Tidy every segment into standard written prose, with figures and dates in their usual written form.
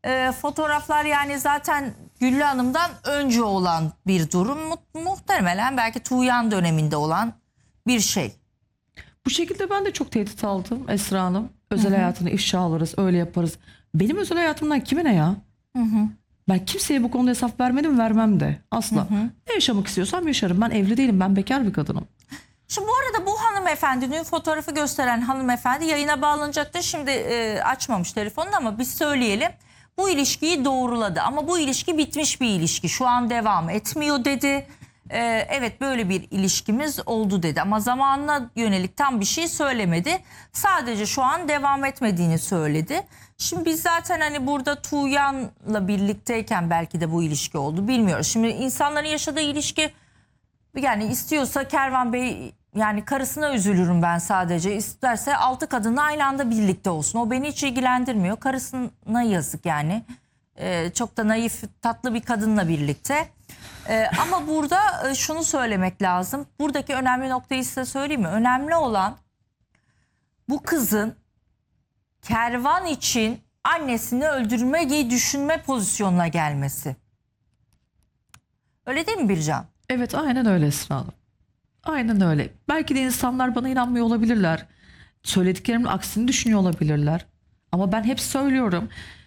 Fotoğraflar yani zaten Güllü Hanım'dan önce olan bir durum. Muhtemelen belki Tuğyan döneminde olan bir şey. Bu şekilde ben de çok tehdit aldım Esra Hanım. Özel hayatını ifşa alırız, öyle yaparız. Benim özel hayatımdan kime ne ya? Ben kimseye bu konuda hesap vermedim, vermem de. Asla. Ne yaşamak istiyorsam yaşarım. Ben evli değilim, ben bekar bir kadınım. Şimdi bu arada bu hanımefendinin fotoğrafı gösteren hanımefendi yayına bağlanacaktı. Şimdi açmamış telefonunu ama biz söyleyelim. Bu ilişkiyi doğruladı ama bu ilişki bitmiş bir ilişki. Şu an devam etmiyor dedi. Evet böyle bir ilişkimiz oldu dedi ama zamanına yönelik tam bir şey söylemedi. Sadece şu an devam etmediğini söyledi. Şimdi biz zaten hani burada Tuğyan'la birlikteyken belki de bu ilişki oldu bilmiyoruz. Şimdi insanların yaşadığı ilişki yani istiyorsa Kervan Bey yani karısına üzülürüm ben sadece. İsterse 6 kadınla aynı anda birlikte olsun. O beni hiç ilgilendirmiyor. Karısına yazık yani. Çok da naif tatlı bir kadınla birlikte. Ama burada şunu söylemek lazım. Buradaki önemli noktayı size söyleyeyim mi? Önemli olan bu kızın Kervan için annesini öldürmeyi düşünme pozisyonuna gelmesi. Öyle değil mi Bircan? Evet, aynen öyle Esra Hanım. Aynen öyle. Belki de insanlar bana inanmıyor olabilirler. Söylediklerimin aksini düşünüyor olabilirler. Ama ben hep söylüyorum.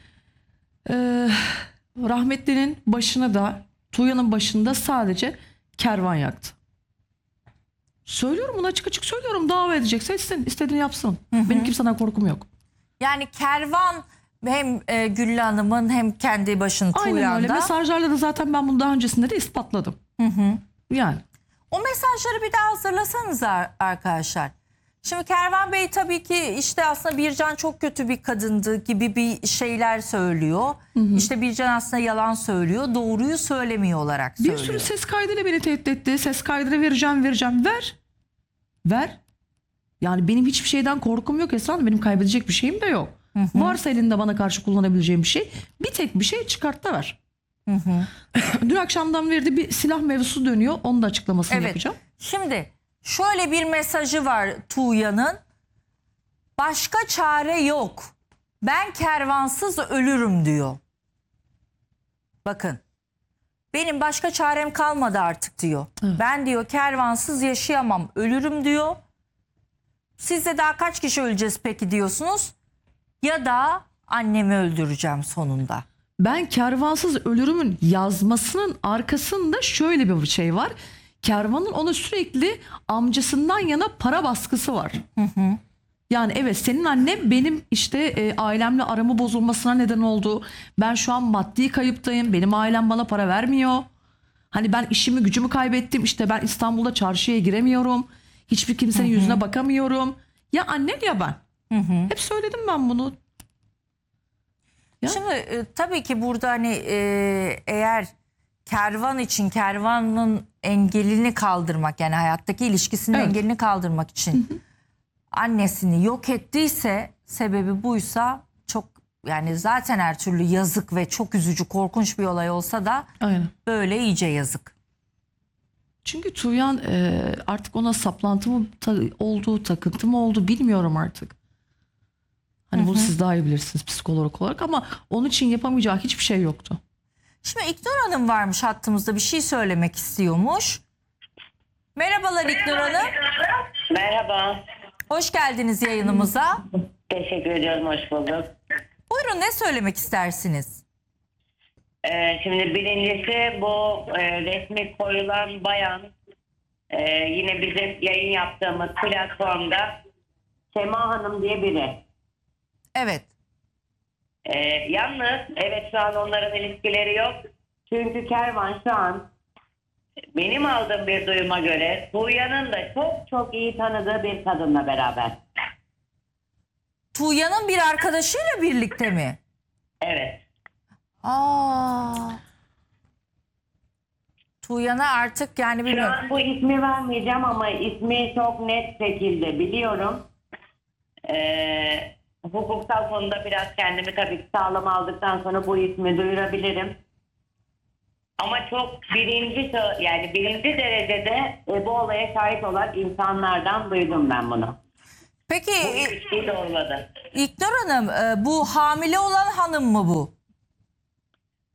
Rahmetlinin başına da Tuğyan'ın başında sadece Kervan yaktı. Söylüyorum, bunu açık açık söylüyorum. Dava edecekse etsin, istediğini yapsın. Benim kimseden korkum yok. Yani Kervan hem Güllü Hanım'ın hem kendi başını Aynen öyle. Tuğyan'da. Mesajlarla da zaten ben bunu daha öncesinde de ispatladım. Yani. O mesajları bir daha hazırlasanız arkadaşlar. Şimdi Kervan Bey tabii ki işte aslında Bircan çok kötü bir kadındı gibi bir şeyler söylüyor. İşte Bircan aslında yalan söylüyor. Doğruyu söylemiyor olarak söylüyor. Bir sürü ses kaydıyla beni tehdit etti. Ses kaydını vereceğim. Ver. Ver. Yani benim hiçbir şeyden korkum yok Esra Hanım. Benim kaybedecek bir şeyim de yok. Varsa elinde bana karşı kullanabileceğim bir şey, bir tek bir şey çıkart da ver. Dün akşamdan beri bir silah mevzusu dönüyor. Onun da açıklamasını yapacağım. Şimdi şöyle bir mesajı var Tuğyan'ın. Başka çare yok. Ben kervansız ölürüm diyor. Bakın. Benim başka çarem kalmadı artık diyor. Evet. Ben diyor kervansız yaşayamam, ölürüm diyor. Siz de daha kaç kişi öleceğiz peki diyorsunuz? Ya da annemi öldüreceğim sonunda. Ben kervansız ölürümün yazmasının arkasında şöyle bir şey var. Kervan'ın ona sürekli amcasından yana para baskısı var. Yani evet, senin annem benim işte ailemle aramı bozulmasına neden oldu. Ben şu an maddi kayıptayım. Benim ailem bana para vermiyor. Hani ben işimi gücümü kaybettim. İşte ben İstanbul'da çarşıya giremiyorum. Hiçbir kimsenin yüzüne bakamıyorum. Ya annem ya ben. Hep söyledim ben bunu. Ya. Şimdi tabii ki burada hani eğer Kervan için Kervan'ın engelini kaldırmak yani hayattaki ilişkisinin engelini kaldırmak için annesini yok ettiyse sebebi buysa çok yani zaten her türlü yazık ve çok üzücü korkunç bir olay olsa da Aynen. böyle iyice yazık. Çünkü Tuğyan artık ona saplantı mı oldu, takıntı mı oldu bilmiyorum artık. Hani bunu siz daha iyi bilirsiniz psikolog olarak ama onun için yapamayacağı hiçbir şey yoktu. Şimdi İknur Hanım varmış hattımızda bir şey söylemek istiyormuş. Merhabalar İknur Hanım. Merhaba. Hoş geldiniz yayınımıza. Teşekkür ediyorum, hoş bulduk. Buyurun ne söylemek istersiniz? Şimdi birincisi bu resmi koyulan bayan yine bizim yayın yaptığımız platformda Sema Hanım diye biri. Evet. Yalnız evet şu an onların ilişkileri yok. Çünkü Kervan şu an benim aldığım bir duyuma göre Tuğyan'ın da çok çok iyi tanıdığı bir kadınla beraber. Tuğyan'ın bir arkadaşıyla birlikte mi? Evet. Tuğyan'a artık yani Şu bilmiyorum. an bu ismi vermeyeceğim ama ismi çok net şekilde biliyorum. Hukuksal konuda biraz kendimi tabii ki sağlam aldıktan sonra bu ismi duyurabilirim. Ama çok birinci derecede bu olaya şahit olan insanlardan duydum ben bunu. Peki Bu ilişkiyi doğruladı. İknur Hanım bu hamile olan hanım mı bu?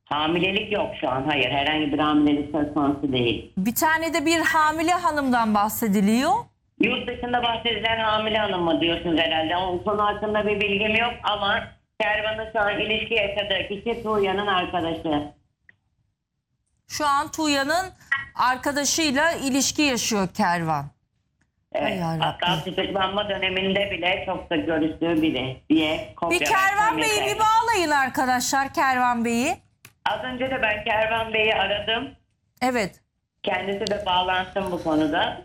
Hamilelik yok şu an. Hayır, herhangi bir hamilelik söz konusu değil. Bir tane de bir hamile hanımdan bahsediliyor. Yurt dışında bahsedilen hamile hanım mı diyorsunuz herhalde? O konu hakkında bir bilgim yok ama Kervan'ın şu an ilişki yaşadığı kişi Tuğya'nın arkadaşı. Şu an Tuğya'nın arkadaşıyla ilişki yaşıyor Kervan. Ay Evet, yarabbim. hatta tutuklanma döneminde bile çok da görüştüğü biri diye kopya Bir Kervan vermem Bey'i yeter. bir bağlayın arkadaşlar, Kervan Bey'i. Az önce de ben Kervan Bey'i aradım. Evet. Kendisi de bağlansın bu konuda.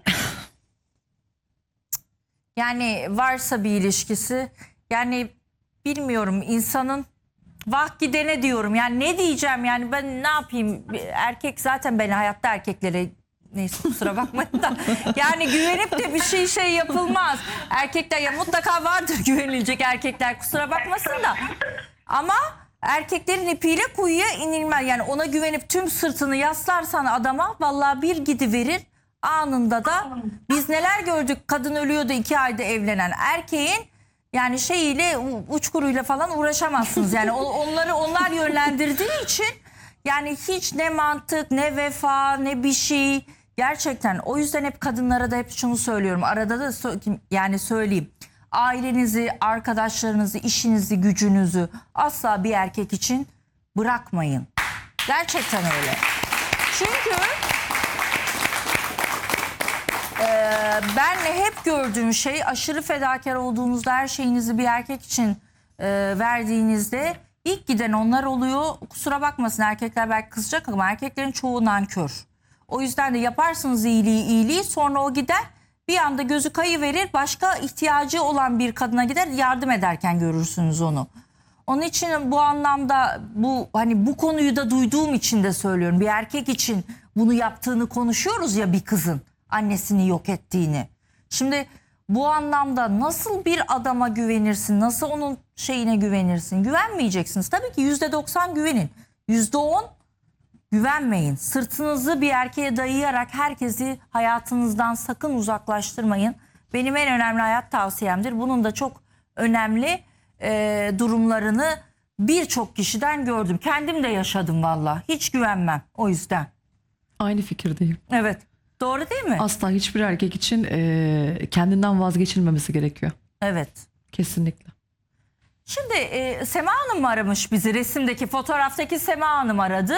Yani varsa bir ilişkisi, yani bilmiyorum, insanın vah gidene diyorum. Yani ne diyeceğim, yani ben ne yapayım? Bir erkek zaten, ben hayatta erkeklere, neyse kusura bakmayın da yani güvenip de bir şey yapılmaz. Erkekler, ya mutlaka vardır güvenilecek erkekler, kusura bakmasın da. Ama erkeklerin ipiyle kuyuya inilmez. Yani ona güvenip tüm sırtını yaslarsan adama, vallahi bir gidiverir. Anında da biz neler gördük, kadın ölüyordu 2 ayda evlenen erkeğin, yani şeyiyle, uçkuruyla falan uğraşamazsınız. Yani onlar yönlendirdiği için yani hiç ne mantık, ne vefa, ne bir şey. Gerçekten o yüzden hep kadınlara da hep şunu söylüyorum. Arada da yani söyleyeyim. Ailenizi, arkadaşlarınızı, işinizi, gücünüzü asla bir erkek için bırakmayın. Gerçekten öyle. Çünkü ben hep gördüğüm şey, aşırı fedakar olduğunuzda, her şeyinizi bir erkek için verdiğinizde ilk giden onlar oluyor. Kusura bakmasın, erkekler belki kızacak ama erkeklerin çoğu nankör. O yüzden de yaparsınız iyiliği, sonra o gider, bir anda gözü kayıverir, başka ihtiyacı olan bir kadına gider, yardım ederken görürsünüz onu. Onun için bu anlamda, bu konuyu da duyduğum için de söylüyorum. Bir erkek için bunu yaptığını konuşuyoruz ya, bir kızın annesini yok ettiğini. Şimdi bu anlamda nasıl bir adama güvenirsin? Nasıl onun şeyine güvenirsin? Güvenmeyeceksiniz. Tabii ki %90 güvenin. %10 güvenmeyin. Sırtınızı bir erkeğe dayayarak herkesi hayatınızdan sakın uzaklaştırmayın. Benim en önemli hayat tavsiyemdir. Bunun da çok önemli durumlarını birçok kişiden gördüm. Kendim de yaşadım valla. Hiç güvenmem o yüzden. Aynı fikirdeyim. Evet. Doğru değil mi? Asla hiçbir erkek için kendinden vazgeçilmemesi gerekiyor. Evet. Kesinlikle. Şimdi Sema Hanım mı aramış bizi? Resimdeki, fotoğraftaki Sema Hanım aradı.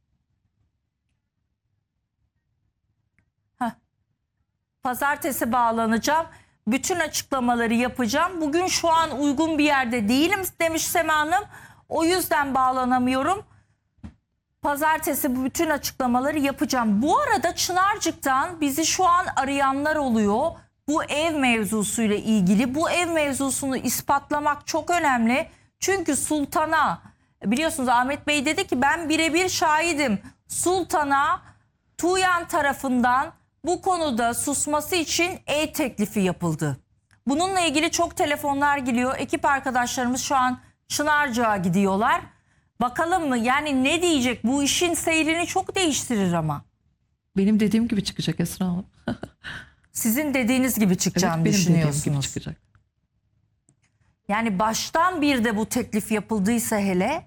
Pazartesi bağlanacağım. Bütün açıklamaları yapacağım. Bugün şu an uygun bir yerde değilim demiş Sema Hanım. O yüzden bağlanamıyorum. Pazartesi bu bütün açıklamaları yapacağım. Bu arada Çınarcık'tan bizi şu an arayanlar oluyor. Bu ev mevzusuyla ilgili. Bu ev mevzusunu ispatlamak çok önemli. Çünkü Sultan'a, biliyorsunuz Ahmet Bey dedi ki ben birebir şahidim. Sultan'a Tuğyan tarafından bu konuda susması için ev teklifi yapıldı. Bununla ilgili çok telefonlar geliyor. Ekip arkadaşlarımız şu an Çınarcık'a gidiyorlar. Bakalım mı? Yani ne diyecek? Bu işin seyrini çok değiştirir ama. Benim dediğim gibi çıkacak Esra Hanım. Sizin dediğiniz gibi çıkacağını Evet, benim dediğim gibi düşünüyorsunuz. çıkacak. Yani baştan bir de bu teklif yapıldıysa hele.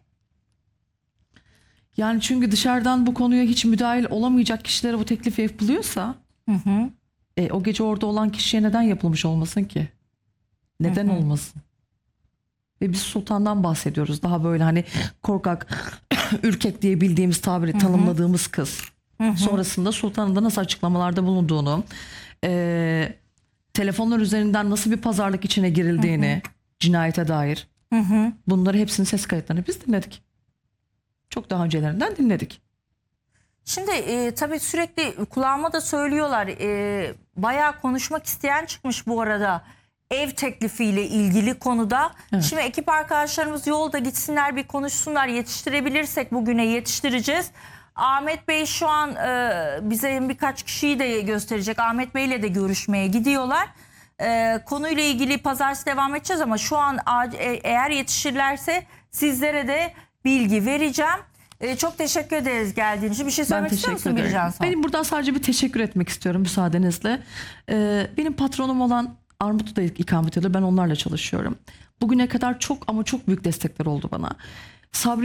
Yani çünkü dışarıdan bu konuya hiç müdahil olamayacak kişilere bu teklif yapılıyorsa o gece orada olan kişiye neden yapılmış olmasın ki? Neden olmasın? Ve biz Sultan'dan bahsediyoruz. Daha böyle hani korkak, ürkek diye bildiğimiz tabiri tanımladığımız kız. Sonrasında Sultan'ın da nasıl açıklamalarda bulunduğunu, telefonlar üzerinden nasıl bir pazarlık içine girildiğini, cinayete dair. Bunları hepsinin ses kayıtlarını biz dinledik. Çok daha öncelerinden dinledik. Şimdi tabii sürekli kulağıma da söylüyorlar. Bayağı konuşmak isteyen çıkmış bu arada. Ev teklifiyle ilgili konuda. Evet. Şimdi ekip arkadaşlarımız yolda, gitsinler bir konuşsunlar. Yetiştirebilirsek bugüne yetiştireceğiz. Ahmet Bey şu an bize birkaç kişiyi de gösterecek. Ahmet Bey'le de görüşmeye gidiyorlar. Konuyla ilgili pazartesi devam edeceğiz ama şu an eğer yetişirlerse sizlere de bilgi vereceğim. Çok teşekkür ederiz geldiğiniz için. Bir şey söylemek istiyor musun Bircan? Benim buradan sadece bir teşekkür etmek istiyorum müsaadenizle. Benim patronum olan Armutlu'da ikamet ediyor. Ben onlarla çalışıyorum. Bugüne kadar çok ama çok büyük destekler oldu bana.